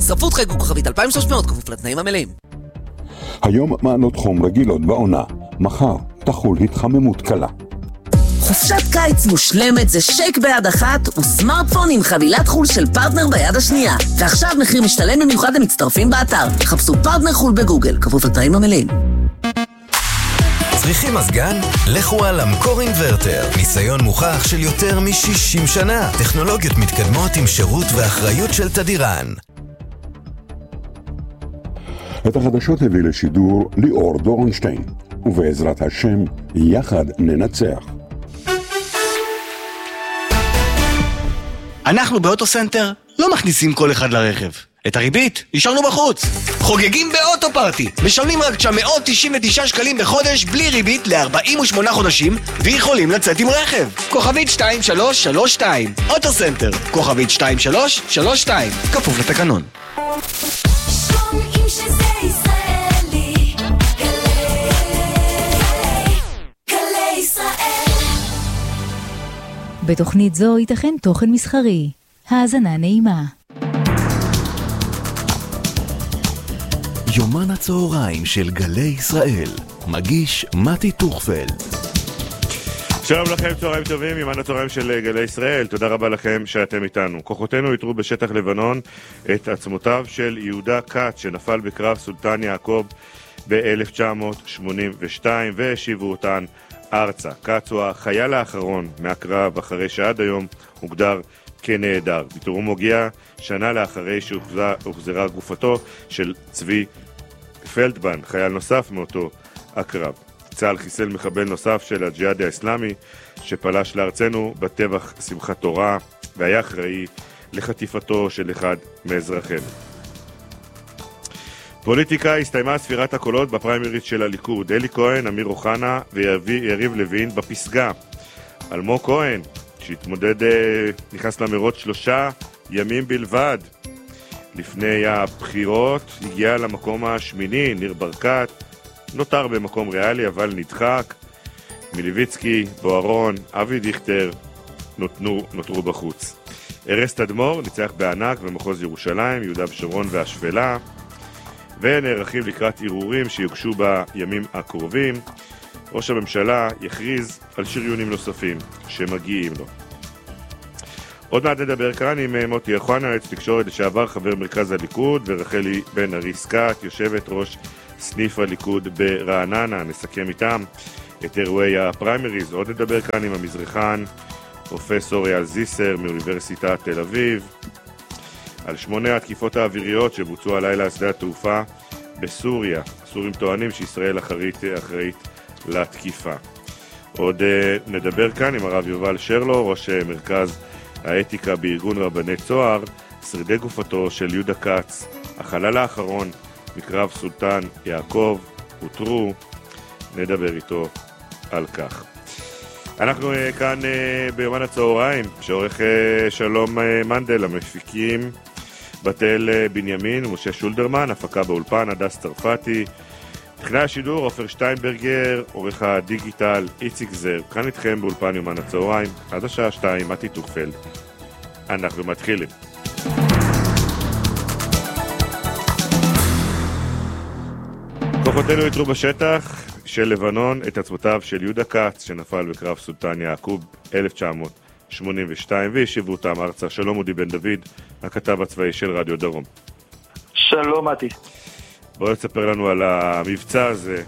ספרות חייגו כוכבית 2300 כפוף לתנאים המלאים. היום מעלות חום רגילות בעונה, מחר תחול התחממות קלה. חופשת קיץ מושלמת זה שייק ביד אחת וסמארטפון עם חבילת חול של פרטנר ביד השנייה. ועכשיו מחיר משתלם במיוחד למצטרפים באתר. חפשו פרטנר חול בגוגל, כפוף לתנאים המלאים. צריכים מזגן? לכו על המקור אינברטר. ניסיון מוכח של יותר מ-60 שנה. טכנולוגיות מתקדמות עם שירות ואחריות של תדירן. את החדשות הביא לשידור ליאור דורנשטיין, ובעזרת השם יחד ננצח. אנחנו באוטוסנטר לא מכניסים כל אחד לרכב. את הריבית נשארנו בחוץ. חוגגים באוטופרטי. משלמים רק 999 שקלים בחודש בלי ריבית ל-48 חודשים ויכולים לצאת עם רכב. כוכבית 2332. אוטוסנטר. כוכבית 2332. כפוף לתקנון. שומעים שזה ישראלי. גלי ישראל. בתוכנית זו ייתכן תוכן מסחרי. האזנה נעימה. יומן הצהריים של גלי ישראל. מגיש מתי טוכפלד. שלום לכם, צהריים טובים, יומן הצהריים של גלי ישראל. תודה רבה לכם שאתם איתנו. כוחותינו יתרו בשטח לבנון את עצמותיו של יהודה קאץ שנפל בקרב סולטן יעקוב ב-1982 והשיבו אותן ארצה. קאץ הוא החייל האחרון מהקרב אחרי שעד היום הוגדר כנהדר. ביתורו מגיע שנה לאחרי שהוחזרה גופתו של צבי פלדבן, חייל נוסף מאותו הקרב. צה"ל חיסל מחבל נוסף של הג'יהאד האסלאמי שפלש לארצנו בטבח שמחת תורה והיה אחראי לחטיפתו של אחד מאזרחינו. פוליטיקה, הסתיימה ספירת הקולות בפריימריז של הליכוד. אלי כהן, אמיר אוחנה ויריב לוין בפסגה. אלמוג כהן שהתמודד, נכנס למרוץ 3 ימים בלבד לפני הבחירות, הגיע למקום השמיני. ניר ברקת נותר במקום ריאלי אבל נדחק. מליביצקי, בוארון, אבי דיכטר נותרו בחוץ. ארז תדמור ניצח בענק במחוז ירושלים, יהודה ושומרון והשפלה, ונערכים לקראת ערעורים שיוגשו בימים הקרובים. ראש הממשלה יכריז על שריונים נוספים שמגיעים לו. עוד מעט נדבר כאן עם מוטי אוחנה, יועץ תקשורת לשעבר, חבר מרכז הליכוד, ורחלי בן ארי סקאט, יושבת ראש סניף הליכוד ברעננה. נסכם איתם את אירועי הפריימריז. עוד נדבר כאן עם המזרחן פרופסור אייל זיסר מאוניברסיטת תל אביב על 8 התקיפות האוויריות שבוצעו הלילה על שדה התעופה בסוריה. הסורים טוענים שישראל אחראית לתקיפה. עוד נדבר כאן עם הרב יובל שרלו, ראש מרכז האתיקה בארגון רבני צוהר. שרידי גופתו של יהודה קאץ, החלל האחרון מקרב סולטן יעקב, הותרו. נדבר איתו על כך. אנחנו כאן ביומן הצהריים, שעורך שלום מנדל, המפיקים בתל בנימין, משה שולדרמן, הפקה באולפן, הדס צרפתי, טכנאי השידור, עופר שטיינברגר, עורך הדיגיטל, איציק זר. כאן איתכם באולפן יומן הצהריים, עד השעה 2, מתי טוכפלד. אנחנו מתחילים. כוחותינו יתרו בשטח של לבנון את עצמותיו של יהודה קאץ שנפל בקרב סולטן יעקוב 1982 והשיבו אותם ארצה. שלום אודי בן דוד, הכתב הצבאי של רדיו דרום. שלום מתי. בואו תספר לנו על המבצע הזה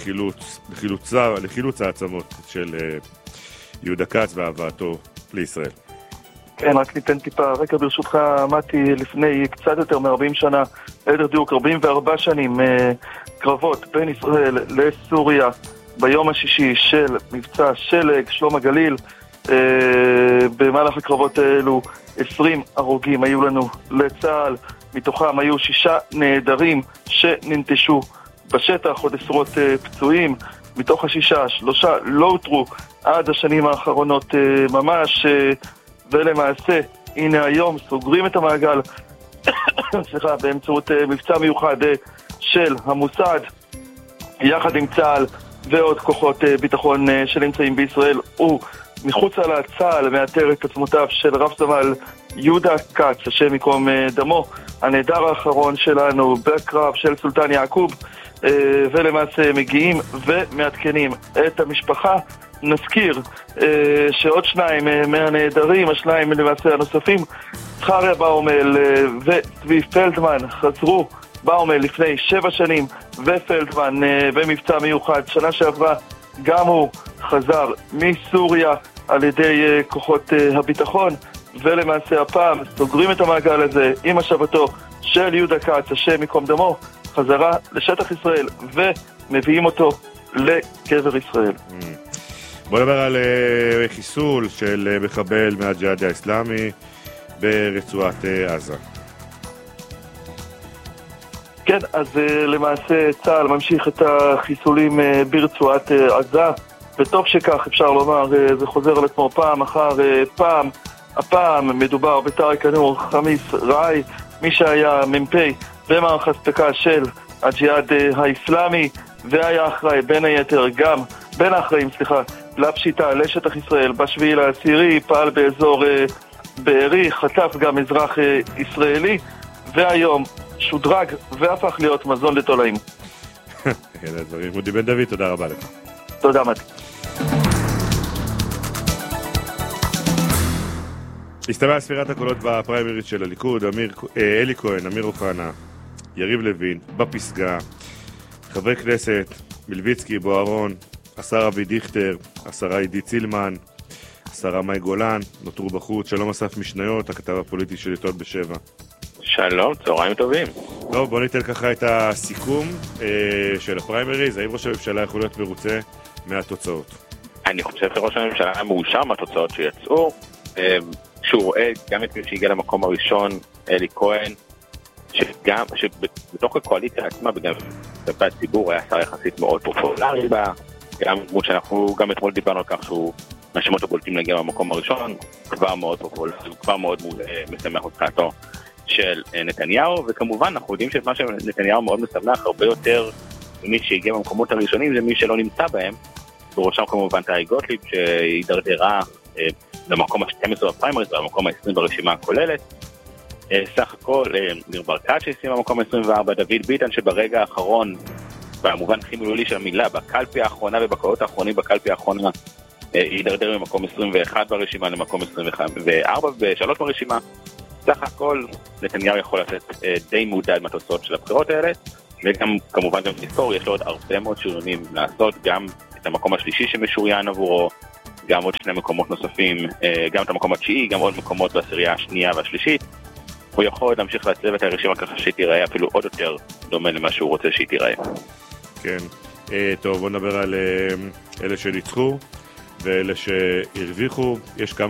לחילוץ העצמות של יהודה קאץ והבאתו לישראל. כן, רק ניתן טיפה רקע ברשותך מתי. לפני קצת יותר מ-40 שנה, ליתר דיוק 44 שנים, קרבות בין ישראל לסוריה ביום השישי של מבצע שלג, שלום הגליל. במהלך הקרבות האלו 20 הרוגים היו לנו לצה"ל, מתוכם היו 6 נעדרים שננטשו בשטח, עוד עשרות פצועים. מתוך ה6, 3 לא הותרו עד השנים האחרונות ממש, ולמעשה הנה היום סוגרים את המעגל באמצעות מבצע מיוחד של המוסד יחד עם צה"ל ועוד כוחות ביטחון שנמצאים בישראל. ומחוצה לצה"ל מאתר את עצמותיו של רב סמל יהודה קץ, השם יקום דמו, הנעדר האחרון שלנו בקרב של סולטן יעקוב, ולמעשה מגיעים ומעדכנים את המשפחה. נזכיר שעוד שניים מהנעדרים, השניים למעשה הנוספים, זכריה באומל וצבי פלדמן, חזרו באומל לפני 7 שנים, ופלדמן במבצע מיוחד שנה שעברה גם הוא חזר מסוריה על ידי כוחות הביטחון, ולמעשה הפעם סוגרים את המעגל הזה עם השבתו של יהודה קץ, השם יקום דמו, חזרה לשטח ישראל ומביאים אותו לקבר ישראל. בוא נדבר על חיסול של מחבל מהג'יהאד האסלאמי ברצועת עזה. כן, אז למעשה צה"ל ממשיך את החיסולים ברצועת עזה, וטוב שכך, אפשר לומר, זה חוזר על עצמו פעם אחר פעם. הפעם מדובר בטארק א-נור חמיס ראי, מי שהיה מ"פ במערך הספקה של הג'יהאד האסלאמי, והיה אחראי בין היתר גם, בין האחראים, לפשיטה לשטח ישראל בשביעי לעשירי, פעל באזור בארי, חטף גם אזרח ישראלי, והיום שודרג והפך להיות מזון לתולעים. אלה הדברים. מודי בן דוד, תודה רבה לך. תודה, מתי. הסתיימה ספירת הקולות בפריימריז של הליכוד. אלי כהן, אמיר אוחנה, יריב לוין, בפסגה, חברי כנסת, מלביצקי, בוארון, השר אבי דיכטר, השרה עידית צילמן, השרה מאי גולן, נותרו בחוץ. שלום אסף משניות, הכתב הפוליטי של עיתון בשבע. שלום, צהריים טובים. טוב, בוא ניתן ככה את הסיכום של הפריימריז. האם ראש הממשלה יכול להיות מרוצה מהתוצאות? אני חושב שראש הממשלה מאושר מהתוצאות שיצאו. שהוא רואה גם את מי שהגיע למקום הראשון, אלי כהן, שבתוך הקואליציה עצמה, וגם כלפי הציבור, היה שר יחסית מאוד פופולרי בה, גם דמות שאנחנו גם אתמול דיברנו על כך שהוא מהשמות הבולטים להגיע למקום הראשון, כבר מאוד פופולרי, כבר מאוד משמח מבחינתו של נתניהו, וכמובן אנחנו יודעים שמה שנתניהו מאוד משמח הרבה יותר ממי שהגיע במקומות הראשונים, זה מי שלא נמצא בהם, בראשם כמובן טלי גוטליב שהידרדרה למקום ה-12 בפריימריז והמקום ה-20 ברשימה הכוללת. סך הכל ניר ברקת שהסיים במקום ה-24, דוד ביטן שברגע האחרון, במובן הכי מילולי של המילה, בקלפי האחרונה ובקולות האחרונים בקלפי האחרונה, הידרדר ממקום 21 ברשימה למקום 24 ו-3 ברשימה. סך הכל נתניהו יכול לצאת די מודד מהתוצאות של הבחירות האלה, וגם כמובן גם תזכור, יש לו עוד הרבה מאוד שריונים לעשות, גם את המקום השלישי שמשוריין עבורו, גם עוד 2 מקומות נוספים, גם את המקום התשיעי, גם עוד מקומות בעשירייה השנייה והשלישית. הוא יכול להמשיך לעצב את הרשימה ככה שהיא תיראה אפילו עוד יותר דומה למה שהוא רוצה שהיא תיראה. כן, טוב, בוא נדבר על אלה שניצחו ואלה שהרוויחו. יש כמה